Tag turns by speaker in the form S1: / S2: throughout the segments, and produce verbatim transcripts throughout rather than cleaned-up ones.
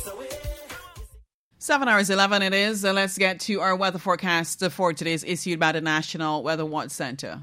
S1: Seven hours eleven it is. Uh, let's get to our weather forecast for today's issued by the National Weather Watch Center.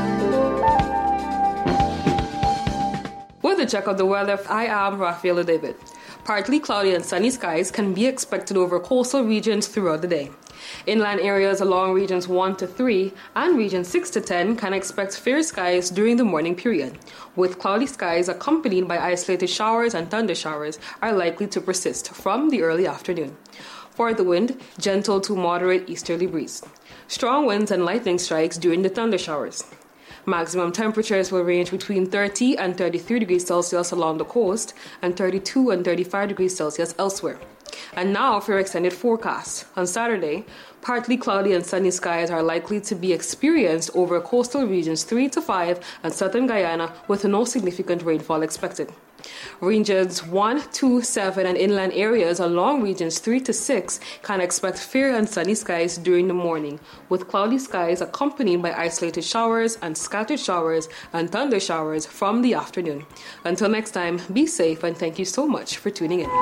S2: With a check of the weather, I am Rafaela David. Partly cloudy and sunny skies can be expected over coastal regions throughout the day. Inland areas along regions one to three and regions six to ten can expect fair skies during the morning period, with cloudy skies accompanied by isolated showers and thunder showers are likely to persist from the early afternoon. For the wind, gentle to moderate easterly breeze. Strong winds and lightning strikes during the thunder showers. Maximum temperatures will range between thirty and thirty-three degrees Celsius along the coast and thirty-two and thirty-five degrees Celsius elsewhere. And now for your extended forecast. On Saturday, partly cloudy and sunny skies are likely to be experienced over coastal regions three to five and southern Guyana with no significant rainfall expected. Regions one, two, seven and inland areas along regions three to six can expect fair and sunny skies during the morning, with cloudy skies accompanied by isolated showers and scattered showers and thunder showers from the afternoon. Until next time, be safe and thank you so much for tuning in.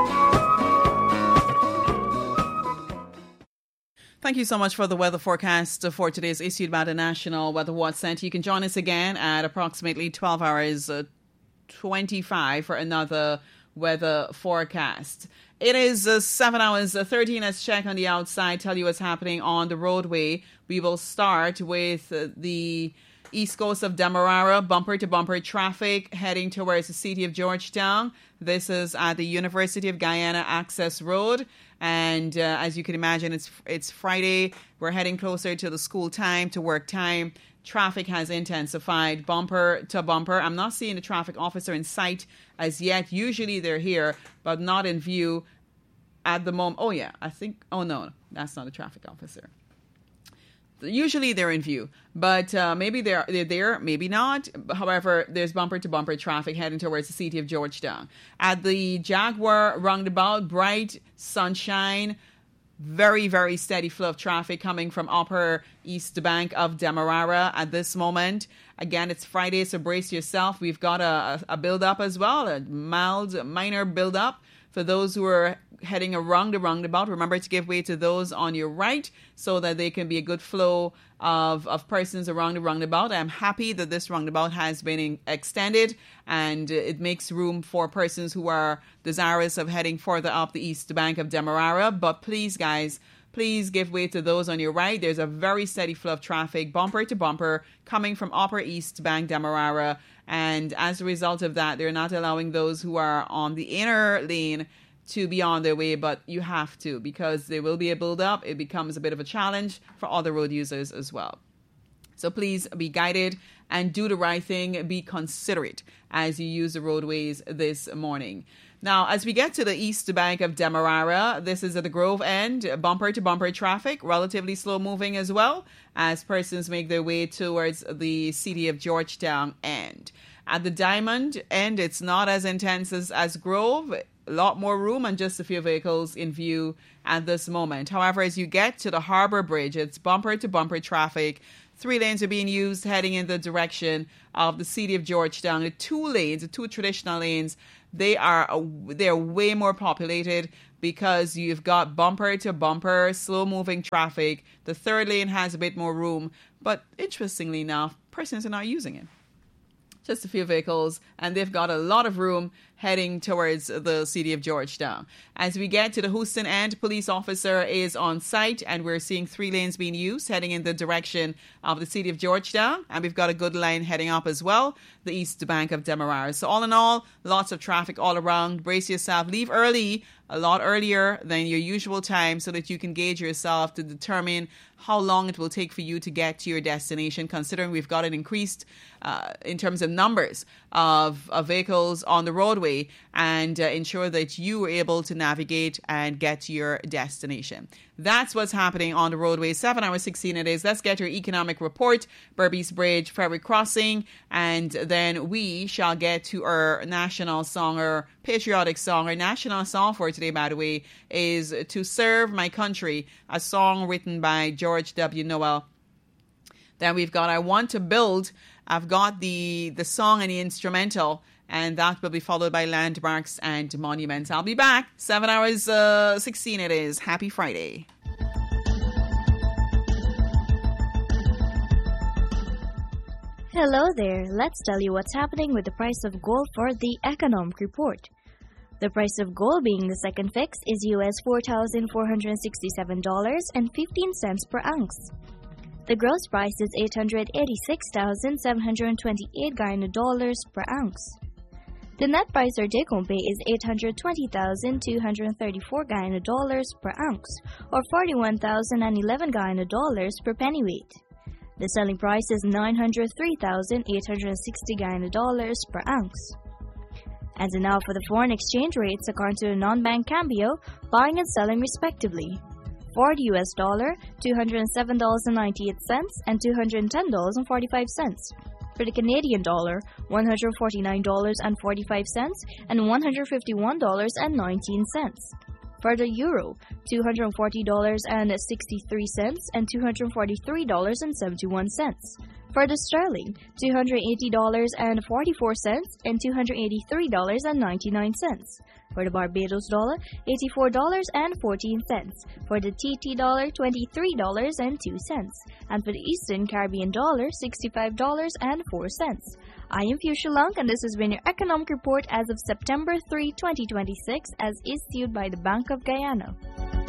S1: Thank you so much for the weather forecast for today's issued by the National Weather Watch Center. You can join us again at approximately twelve hours uh, twenty-five for another weather forecast. It is uh, seven hours uh, thirteen. Let's check on the outside, tell you what's happening on the roadway. We will start with uh, the east coast of Demerara, bumper-to-bumper traffic heading towards the city of Georgetown. This is at the University of Guyana Access Road. And uh, as you can imagine, it's it's Friday. We're heading closer to the school time, to work time. Traffic has intensified bumper to bumper. I'm not seeing a traffic officer in sight as yet. Usually they're here, but not in view at the moment. Oh, yeah, I think, oh, no, that's not a traffic officer. Usually they're in view, but uh, maybe they're, they're there, maybe not. However, there's bumper-to-bumper traffic heading towards the city of Georgetown. At the Jaguar roundabout, bright sunshine, very, very steady flow of traffic coming from upper east bank of Demerara at this moment. Again, it's Friday, so brace yourself. We've got a, a build-up as well, a mild, minor build-up. For those who are heading around the roundabout, remember to give way to those on your right so that there can be a good flow of, of persons around the roundabout. I'm happy that this roundabout has been in, extended and it makes room for persons who are desirous of heading further up the east bank of Demerara. But please, guys, please give way to those on your right. There's a very steady flow of traffic, bumper to bumper, coming from upper east bank Demerara. And as a result of that, they're not allowing those who are on the inner lane to be on their way, but you have to, because there will be a build-up. It becomes a bit of a challenge for other road users as well. So please be guided and do the right thing. Be considerate as you use the roadways this morning. Now, as we get to the east bank of Demerara, this is at the Grove end, bumper-to-bumper traffic, relatively slow-moving as well, as persons make their way towards the city of Georgetown end. At the Diamond end, it's not as intense as, as Grove. A lot more room and just a few vehicles in view at this moment. However, as you get to the Harbor Bridge, it's bumper-to-bumper traffic. Three lanes are being used heading in the direction of the city of Georgetown. The two lanes, the two traditional lanes, they are they're way more populated because you've got bumper-to-bumper, slow-moving traffic. The third lane has a bit more room, but interestingly enough, persons are not using it. Just a few vehicles, and they've got a lot of room heading towards the city of Georgetown. As we get to the Houston end, police officer is on site, and we're seeing three lanes being used heading in the direction of the city of Georgetown, and we've got a good line heading up as well, the east bank of Demerara. So all in all, lots of traffic all around. Brace yourself. Leave early, a lot earlier than your usual time, so that you can gauge yourself to determine how long it will take for you to get to your destination, considering we've got an increased uh, in terms of numbers of, of vehicles on the roadway, and uh, ensure that you are able to navigate and get to your destination. That's what's happening on the roadway. seven hours sixteen it is. Let's get your economic report, Berbice Bridge, Ferry Crossing, and then we shall get to our national song, our patriotic song. Our national song for today, by the way, is To Serve My Country, a song written by George W. Noel. Then we've got I Want to Build. I've got the, the song and the instrumental, And that will be followed by landmarks and monuments. I'll be back. seven hours uh, sixteen it is. Happy Friday.
S3: Hello there. Let's tell you what's happening with the price of gold for the Economic Report. The price of gold being the second fix is U S four thousand four hundred sixty-seven dollars and fifteen cents per ounce. The gross price is eight hundred eighty-six thousand seven hundred twenty-eight Guyana dollars per ounce. The net price or take-home pay is eight hundred twenty thousand two hundred thirty-four Guyana dollars per ounce, or forty-one thousand eleven Guyana dollars per pennyweight. The selling price is nine hundred three thousand eight hundred sixty Guyana dollars per ounce. And now for the foreign exchange rates according to the non-bank Cambio, buying and selling respectively. For the U S dollar, two hundred seven dollars and ninety-eight cents and two hundred ten dollars and forty-five cents. For the Canadian dollar, one hundred forty-nine dollars and forty-five cents and one hundred fifty-one dollars and nineteen cents. For the euro, two hundred forty dollars and sixty-three cents and two hundred forty-three dollars and seventy-one cents. For the sterling, two hundred eighty dollars and forty-four cents and two hundred eighty-three dollars and ninety-nine cents. For the Barbados dollar, eighty-four dollars and fourteen cents. For the T T dollar, twenty-three dollars and two cents. And for the Eastern Caribbean dollar, sixty-five dollars and four cents. I am Fuchsia Lung, and this has been your Economic Report as of September third, twenty twenty-six, as issued by the Bank of Guyana.